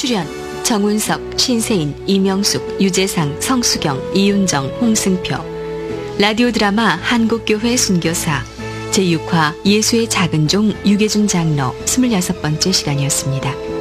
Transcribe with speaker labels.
Speaker 1: 출연 정운석, 신세인, 이명숙, 유재상, 성수경, 이윤정, 홍승표. 라디오 드라마 한국교회 순교사 제6화 예수의 작은 종 유계준 장로 26번째 시간이었습니다.